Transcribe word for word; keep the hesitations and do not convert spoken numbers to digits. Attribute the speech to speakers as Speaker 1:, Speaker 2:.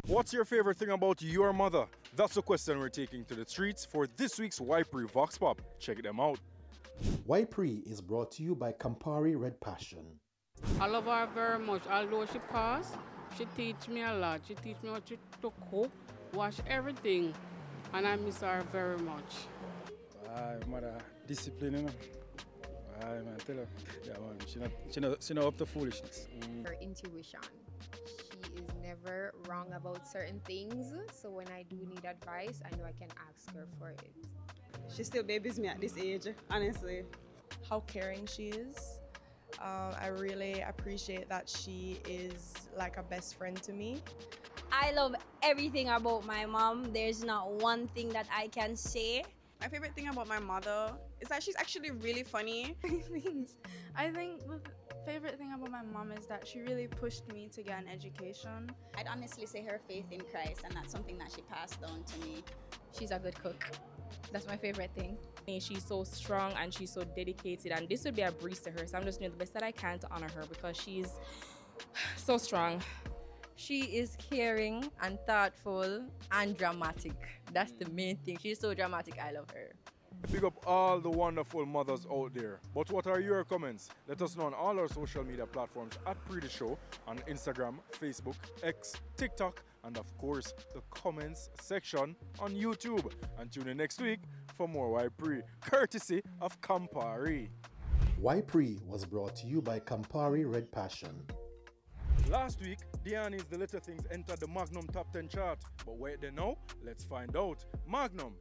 Speaker 1: What's your favorite thing about your mother? That's the question we're taking to the streets for this week's Ypres Vox Pop. Check them out.
Speaker 2: Ypres is brought to you by Campari Red Passion.
Speaker 3: I love her very much. Although she passed, she teach me a lot. She teach me how to, to cook, wash everything. And I miss her very much.
Speaker 4: Ah, mother, discipline, you know. Ah, man, tell her. Yeah, man, she not, she not, she not up to foolishness. Mm.
Speaker 5: Her intuition. She is never wrong about certain things. So when I do need advice, I know I can ask her for it.
Speaker 6: She still babies me at this age, honestly.
Speaker 7: How caring she is. Um, I really appreciate that she is like a best friend to me.
Speaker 8: I love everything about my mom. There's not one thing that I can say.
Speaker 6: My favorite thing about my mother is that she's actually really funny.
Speaker 9: Things. I think the favorite thing about my mom is that she really pushed me to get an education.
Speaker 10: I'd honestly say her faith in Christ, and that's something that she passed down to me.
Speaker 11: She's a good cook. That's my favorite thing. She's so strong and she's so dedicated, and this would be a breeze to her. So I'm just doing the best that I can to honor her because she's so strong.
Speaker 12: She is caring and thoughtful and dramatic. That's the main thing. She's so dramatic. I love her.
Speaker 1: Big up all the wonderful mothers out there. But what are your comments? Let us know on all our social media platforms at Pretty Show on Instagram, Facebook, X, TikTok, and of course the comments section on YouTube. And tune in next week for more Ypres, courtesy of Campari.
Speaker 2: Ypres was brought to you by Campari Red Passion.
Speaker 1: Last week, Diani's The Little Things entered the Magnum Top ten chart. But wait there now, let's find out. Magnum,